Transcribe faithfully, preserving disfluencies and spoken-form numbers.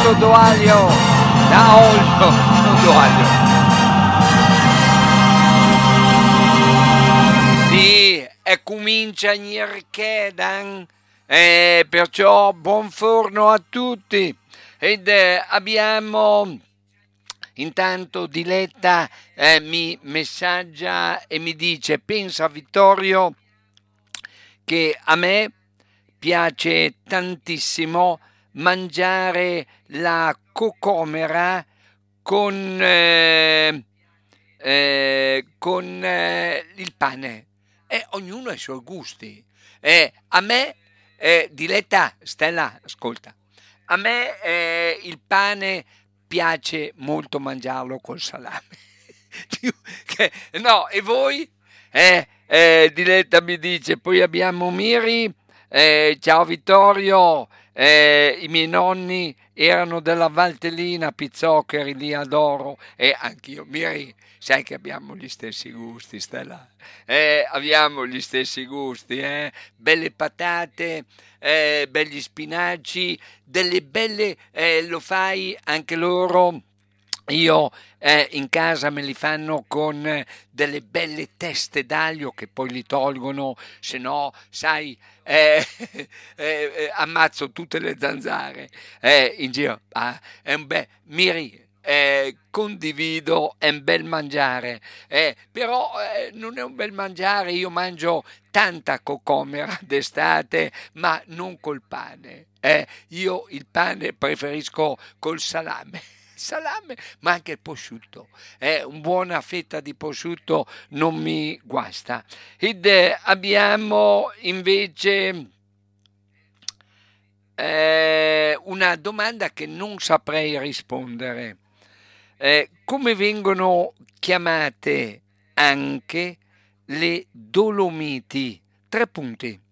molto d'olio, da olio, non d'olio. Sì, e comincia Nierchedan, eh, perciò buon forno a tutti. Ed eh, abbiamo intanto Diletta eh, mi messaggia e mi dice: pensa Vittorio che a me piace tantissimo mangiare la cocomera con, eh, eh, con eh, il pane, e ognuno ha i suoi gusti. Eh, a me, eh, Diletta, Stella, ascolta, a me eh, il pane piace molto mangiarlo col salame. Che- no, e voi? Eh, eh, Diletta mi dice, poi abbiamo Miri, eh, ciao Vittorio, eh, i miei nonni erano della Valtellina, Pizzoccheri, li adoro, e anch'io, Miri, sai che abbiamo gli stessi gusti, Stella, eh, abbiamo gli stessi gusti, eh? Belle patate, eh, belli spinaci, delle belle, eh, lo fai anche loro. Io eh, in casa me li fanno con eh, delle belle teste d'aglio che poi li tolgono, se no, sai, eh, eh, eh, ammazzo tutte le zanzare eh, in giro. Ah, è un bel, Miri, eh, condivido, è un bel mangiare, eh, però eh, non è un bel mangiare, io mangio tanta cocomera d'estate, ma non col pane. Eh, io il pane preferisco col salame. Salame, ma anche il prosciutto. Eh, una buona fetta di prosciutto non mi guasta. Ed eh, abbiamo invece eh, una domanda che non saprei rispondere. Eh, come vengono chiamate anche le Dolomiti? Tre punti.